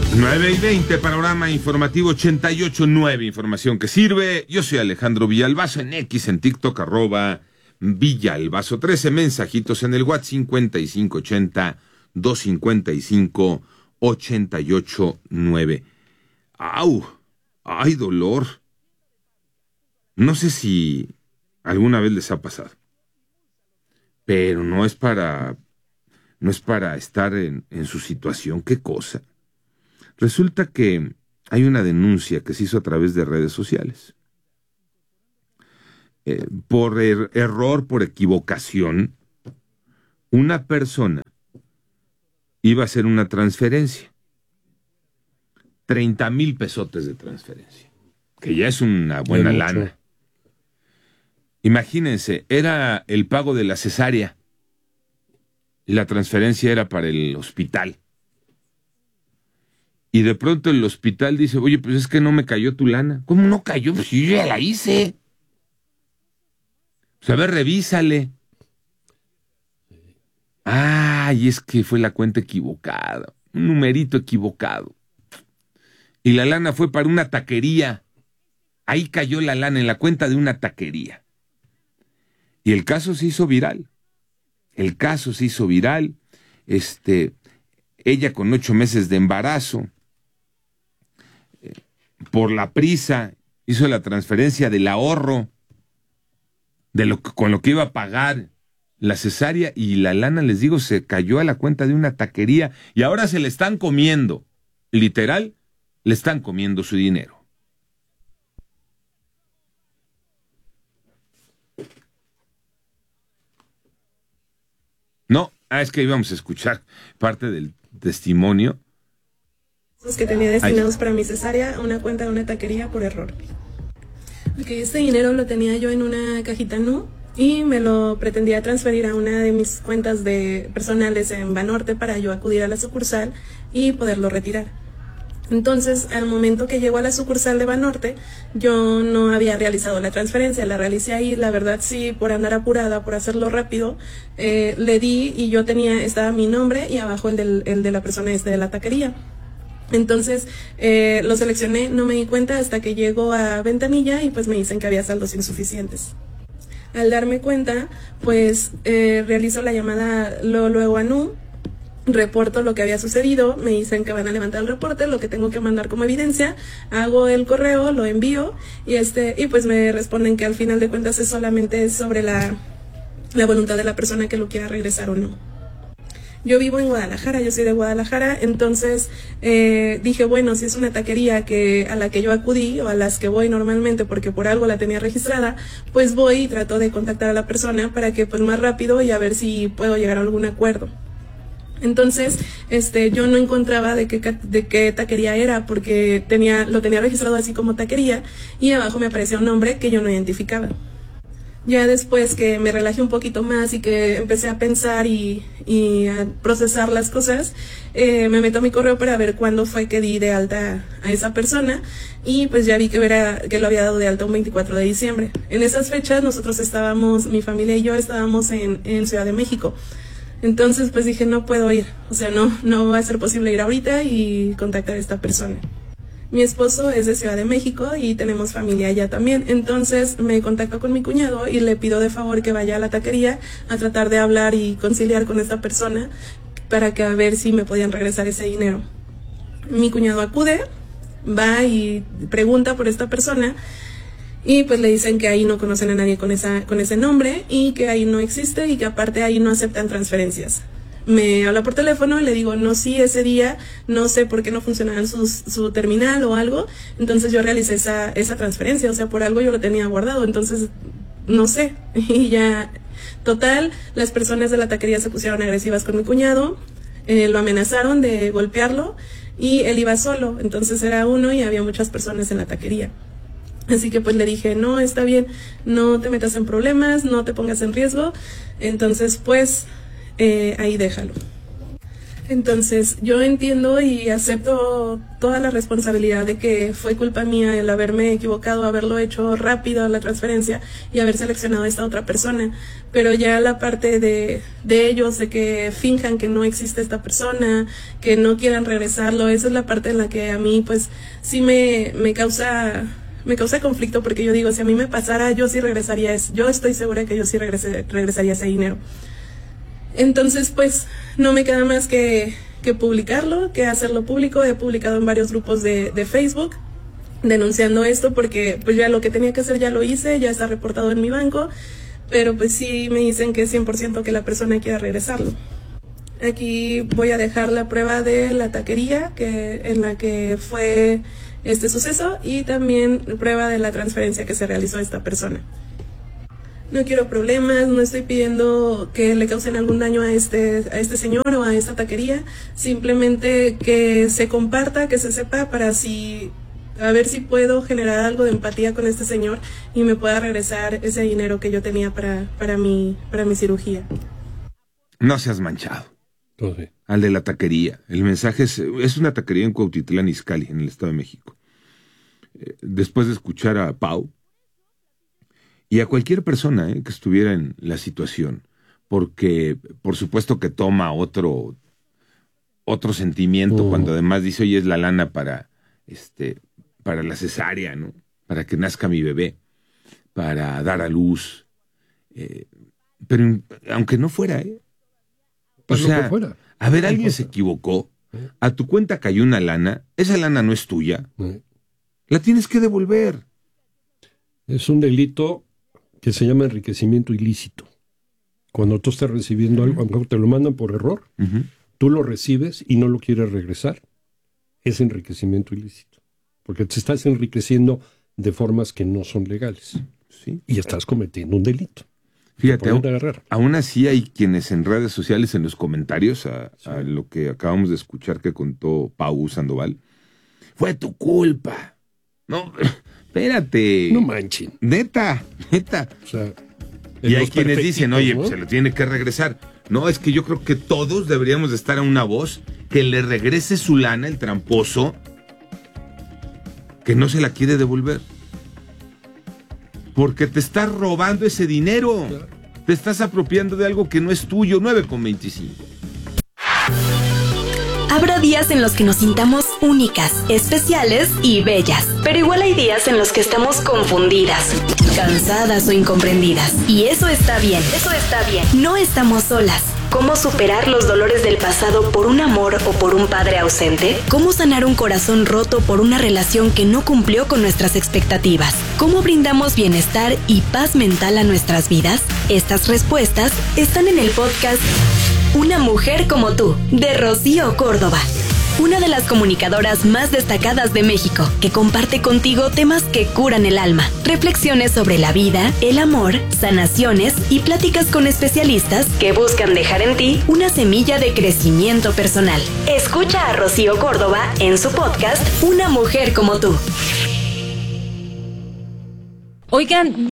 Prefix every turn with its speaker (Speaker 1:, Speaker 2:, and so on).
Speaker 1: 9:20, panorama informativo 88.9, información que sirve. Yo soy Alejandro Villalbazo, en X, en TikTok, @Villalbazo13, mensajitos en el WhatsApp 5580-255-889. ¡Au! ¡Ay, dolor! No sé si alguna vez les ha pasado, pero no es para estar en su situación. ¿Qué cosa? Resulta que hay una denuncia que se hizo a través de redes sociales. Por error, por equivocación, una persona iba a hacer una transferencia. 30,000 pesotes de transferencia, que ya es una buena lana. Imagínense, era el pago de la cesárea y la transferencia era para el hospital. Y de pronto el hospital dice, oye, pues es que no me cayó tu lana. ¿Cómo no cayó? Pues yo ya la hice. Pues a ver, revísale. Y es que fue la cuenta equivocada, un numerito equivocado. Y la lana fue para una taquería. Ahí cayó la lana en la cuenta de una taquería. Y el caso se hizo viral. Ella con 8 meses de embarazo, por la prisa, hizo la transferencia del ahorro, con lo que iba a pagar la cesárea, y la lana, les digo, se cayó a la cuenta de una taquería, y ahora se le están comiendo, literal, le están comiendo su dinero. No, es que íbamos a escuchar parte del testimonio.
Speaker 2: Los que tenía destinados para mi cesárea a una cuenta de una taquería por error. Porque este dinero lo tenía yo en una cajita Nu y me lo pretendía transferir a una de mis cuentas personales en Banorte para yo acudir a la sucursal y poderlo retirar. Entonces, al momento que llego a la sucursal de Banorte, yo no había realizado la transferencia, la realicé ahí, la verdad sí, por andar apurada, por hacerlo rápido, le di y estaba mi nombre y abajo el de la persona de la taquería. Entonces, lo seleccioné, no me di cuenta hasta que llego a ventanilla y pues me dicen que había saldos insuficientes. Al darme cuenta, pues realizo la llamada luego a Nu, reporto lo que había sucedido, me dicen que van a levantar el reporte, lo que tengo que mandar como evidencia, hago el correo, lo envío y pues me responden que al final de cuentas es solamente sobre la voluntad de la persona que lo quiera regresar o no. Yo vivo en Guadalajara, yo soy de Guadalajara, entonces dije, bueno, si es una taquería a la que yo acudí o a las que voy normalmente porque por algo la tenía registrada, pues voy y trato de contactar a la persona para que pues más rápido y a ver si puedo llegar a algún acuerdo. Entonces, yo no encontraba de qué taquería era porque lo tenía registrado así como taquería y abajo me aparecía un nombre que yo no identificaba. Ya después que me relajé un poquito más y que empecé a pensar y a procesar las cosas, me meto a mi correo para ver cuándo fue que di de alta a esa persona y pues ya vi que lo había dado de alta un 24 de diciembre. En esas fechas nosotros mi familia y yo estábamos en Ciudad de México. Entonces pues dije, no puedo ir, o sea, no va a ser posible ir ahorita y contactar a esta persona. Mi esposo es de Ciudad de México y tenemos familia allá también, entonces me contacto con mi cuñado y le pido de favor que vaya a la taquería a tratar de hablar y conciliar con esta persona para que a ver si me podían regresar ese dinero. Mi cuñado acude, va y pregunta por esta persona y pues le dicen que ahí no conocen a nadie con ese nombre y que ahí no existe y que aparte ahí no aceptan transferencias. Me habla por teléfono y le digo, no, sí, ese día no sé por qué no funcionaba su terminal o algo, entonces yo realicé esa transferencia, o sea, por algo yo lo tenía guardado, entonces no sé. Y ya, total, las personas de la taquería se pusieron agresivas con mi cuñado, lo amenazaron de golpearlo y él iba solo, entonces era uno y había muchas personas en la taquería. Así que pues le dije, no, está bien, no te metas en problemas, no te pongas en riesgo, entonces pues ahí déjalo. Entonces yo entiendo y acepto toda la responsabilidad de que fue culpa mía el haberme equivocado, haberlo hecho rápido la transferencia y haber seleccionado a esta otra persona. Pero ya la parte de ellos, de que finjan que no existe esta persona, que no quieran regresarlo, esa es la parte en la que a mí pues sí me causa conflicto, porque yo digo, si a mí me pasara, yo sí regresaría, yo estoy segura que yo sí regresaría ese dinero. Entonces, pues, no me queda más que publicarlo, que hacerlo público. He publicado en varios grupos de Facebook denunciando esto, porque pues ya lo que tenía que hacer ya lo hice, ya está reportado en mi banco, pero pues sí me dicen que es 100% que la persona quiera regresarlo. Aquí voy a dejar la prueba de la taquería en la que fue este suceso, y también prueba de la transferencia que se realizó a esta persona. No quiero problemas, no estoy pidiendo que le causen algún daño a este señor o a esta taquería, simplemente que se comparta, que se sepa, a ver si puedo generar algo de empatía con este señor y me pueda regresar ese dinero que yo tenía para mi cirugía.
Speaker 1: No seas manchado.
Speaker 3: Okay.
Speaker 1: Al de la taquería. El mensaje es una taquería en Cuautitlán Izcalli, en el Estado de México. Después de escuchar a Pau, y a cualquier persona que estuviera en la situación, porque por supuesto que toma otro sentimiento cuando además dice, oye, es la lana para la cesárea, ¿no? Para que nazca mi bebé, para dar a luz. Pero aunque no fuera, o sea, a ver, alguien se equivocó, a tu cuenta cayó una lana, esa lana no es tuya, la tienes que devolver.
Speaker 3: Es un delito que se llama enriquecimiento ilícito. Cuando tú estás recibiendo algo, aunque te lo mandan por error, tú lo recibes y no lo quieres regresar, es enriquecimiento ilícito. Porque te estás enriqueciendo de formas que no son legales.
Speaker 1: Sí.
Speaker 3: Y estás cometiendo un delito.
Speaker 1: Fíjate, aún así hay quienes en redes sociales, en los comentarios a lo que acabamos de escuchar que contó Pau Sandoval, fue tu culpa. No, espérate.
Speaker 3: No manchen.
Speaker 1: Neta. O sea, y hay quienes dicen, oye, ¿no? Pues se lo tiene que regresar. No, es que yo creo que todos deberíamos de estar a una voz que le regrese su lana, el tramposo, que no se la quiere devolver. Porque te estás robando ese dinero. Claro. Te estás apropiando de algo que no es tuyo. 9:25.
Speaker 4: Habrá días en los que nos sintamos únicas, especiales y bellas. Pero igual hay días en los que estamos confundidas, cansadas o incomprendidas. Y eso está bien. No estamos solas. ¿Cómo superar los dolores del pasado por un amor o por un padre ausente? ¿Cómo sanar un corazón roto por una relación que no cumplió con nuestras expectativas? ¿Cómo brindamos bienestar y paz mental a nuestras vidas? Estas respuestas están en el podcast Una mujer como tú, de Rocío Córdoba. Una de las comunicadoras más destacadas de México, que comparte contigo temas que curan el alma, reflexiones sobre la vida, el amor, sanaciones y pláticas con especialistas que buscan dejar en ti una semilla de crecimiento personal. Escucha a Rocío Córdoba en su podcast Una mujer como tú.
Speaker 5: Oigan,